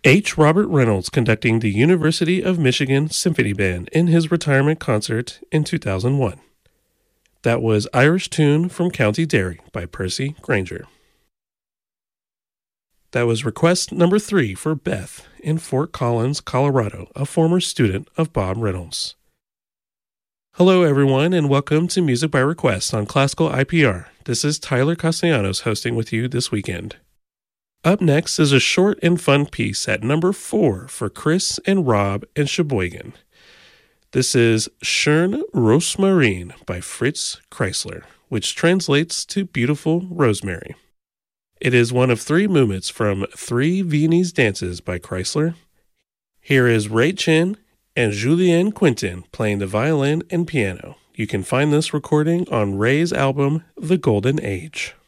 H. Robert Reynolds conducting the University of Michigan Symphony Band in his retirement concert in 2001. That was Irish Tune from County Derry by Percy Granger. That was request number 3 for Beth in Fort Collins, Colorado, a former student of Bob Reynolds. Hello everyone and welcome to Music by Request on Classical IPR. This is Tyler Castellanos hosting with you this weekend. Up next is a short and fun piece at number 4 for Chris and Rob and Sheboygan. This is Schön Rosmarin by Fritz Kreisler, which translates to Beautiful Rosemary. It is one of 3 movements from 3 Viennese dances by Kreisler. Here is Ray Chin and Julien Quintin playing the violin and piano. You can find this recording on Ray's album, The Golden Age.